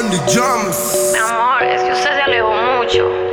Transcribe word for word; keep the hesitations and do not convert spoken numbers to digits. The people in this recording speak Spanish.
on the drums. Mi amor, es que usted se alejó mucho.